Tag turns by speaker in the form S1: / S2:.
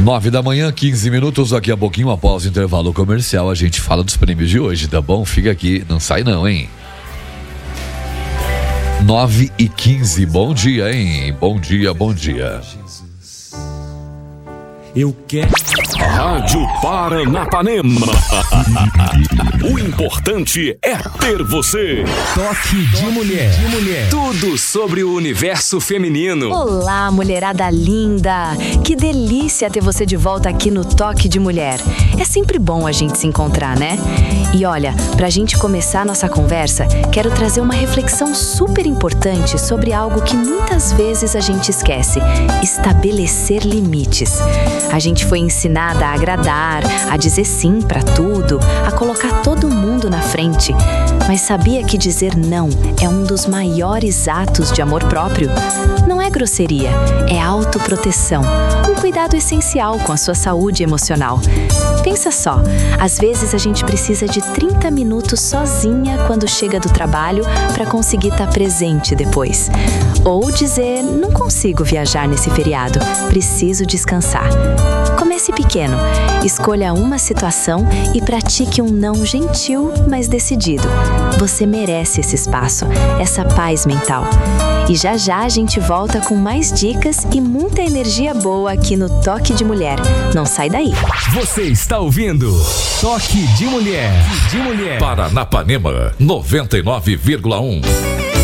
S1: 9h, 15 minutos. Daqui a pouquinho, após o intervalo comercial, a gente fala dos prêmios de hoje, tá bom? Fica aqui, não sai não, hein? 9h15, bom dia, hein? Bom dia, bom dia.
S2: Eu quero.
S3: Rádio Paranapanema. O importante é ter você.
S2: Toque de mulher.
S3: Tudo sobre o universo feminino.
S4: Olá, mulherada linda! Que delícia ter você de volta aqui no Toque de Mulher. É sempre bom a gente se encontrar, né? E olha, pra gente começar nossa conversa, quero trazer uma reflexão super importante sobre algo que muitas vezes a gente esquece: estabelecer limites. A gente foi ensinada a agradar, a dizer sim pra tudo, a colocar todo mundo na frente. Mas sabia que dizer não é um dos maiores atos de amor próprio? Não é grosseria, é autoproteção. Um cuidado essencial com a sua saúde emocional. Pensa só, às vezes a gente precisa de 30 minutos sozinha quando chega do trabalho para conseguir estar presente depois. Ou dizer, não consigo viajar nesse feriado, preciso descansar. Comece pequeno, escolha uma situação e pratique um não gentil, mas decidido. Você merece esse espaço, essa paz mental. E já já a gente volta com mais dicas e muita energia boa aqui no Toque de Mulher. Não sai daí.
S2: Você está ouvindo Toque de Mulher.
S1: Paranapanema 99,1.